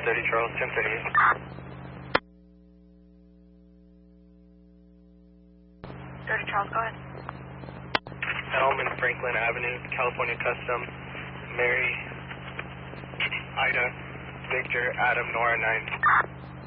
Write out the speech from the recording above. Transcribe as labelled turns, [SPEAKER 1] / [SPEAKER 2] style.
[SPEAKER 1] 1030 Charles, 1038.
[SPEAKER 2] Charles, go ahead.
[SPEAKER 1] Elm and Franklin Avenue, California Custom, Mary, Ida, Victor, Adam, Nora, 9.